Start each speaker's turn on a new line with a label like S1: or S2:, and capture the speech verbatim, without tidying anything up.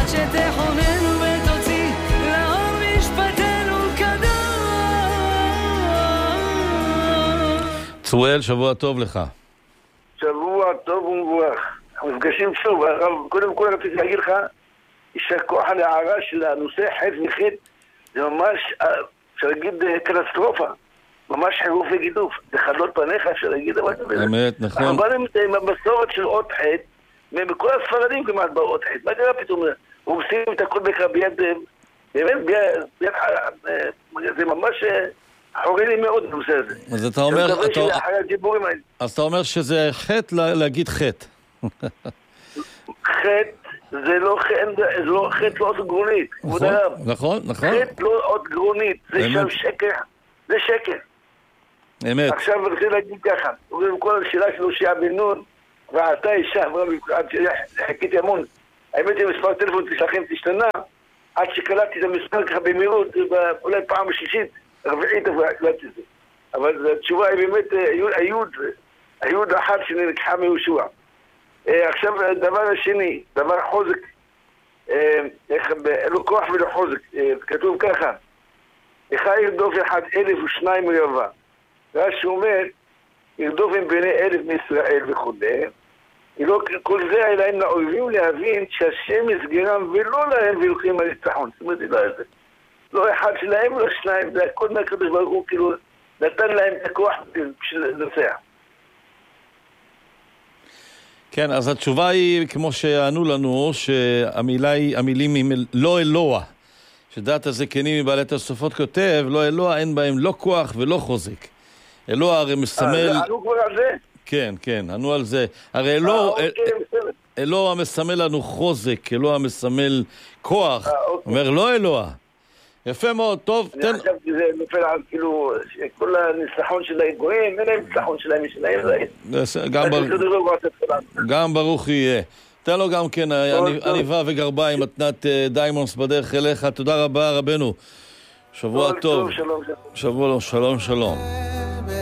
S1: עד שתכונן ותוציא לאור משפטנו קדוש.
S2: צוראל, שבוע טוב לך.
S3: שבוע טוב ומבורך. המפגשים שוב, קודם כל רציתי להגיד לך, יישר כוח על הערה של הנושא חטא וחטא, זה ממש, אפשר להגיד, קטסטרופה. ממש חירוף וגידוף. זה חדות פניך, אפשר להגיד, אבל זה בזה.
S2: אמת, נכון.
S3: אנחנו באנו עם המסורת של אות חטא, ובכל הספרדים כמעט באות חטא. מה קרה פתאום? הורסים את הכל בכלל ביד, באמת, ביד, זה ממש חורי לי מאוד הנושא הזה.
S2: אז אתה אומר,
S3: אז
S2: אתה אומר שזה חטא להגיד חטא.
S3: חטא זה לא חטא לא אות גרונית.
S2: נכון, נכון.
S3: חטא לא אות גרונית, זה שם שקר, זה שקר.
S2: אמת.
S3: עכשיו אני רוצה להגיד ככה, כל השאלה של הושע בן נון, ואתה אישה, עד שחיכיתי המון, האמת היא מספר טלפון שלכם תשתנה, עד שקלטתי את המספר ככה במהירות, אולי פעם שישית, רביעית, קלטתי את זה. אבל התשובה היא באמת היוד, היוד אחת שנלקחה מיהושע. עכשיו, הדבר השני, דבר חוזק, לא כוח ולא חוזק, כתוב ככה, אחד ירדוף אחד אלף ושניים רבע. ואז שהוא אומר, ירדוף עם בני אלף מישראל וכו'. כל זה היה להם לאויבים להבין שהשם יסגרם ולא להם וילכים על ניצחון. זאת אומרת, לא זה. לא אחד שלהם, לא שניים, זה הכל מהקדוש ברוך הוא, כאילו, נתן להם את הכוח בשביל לנצח.
S2: כן, אז התשובה היא, כמו שענו לנו, שהמילים הם לא אלוה. שדעת הזקנים מבעלי תוספות כותב, לא אלוה, אין בהם לא כוח ולא חוזק. אלוה הרי מסמל...
S3: אה, ענו כבר על זה?
S2: כן, כן, ענו על זה. הרי אלוה... אלוה מסמל לנו חוזק, אלוה מסמל כוח. אומר, לא אלוה. יפה מאוד, טוב, תן...
S3: אני חשבתי שזה נופל על, כאילו, כל הניצחון של הגויים, אין להם ניצחון שלהם משלהם.
S2: גם ברוך יהיה. תן לו גם כן, עניבה וגרביים, מתנת דיימונס בדרך אליך. תודה רבה רבנו. שבוע טוב.
S3: שלום, שלום.
S2: שבוע, שלום, שלום.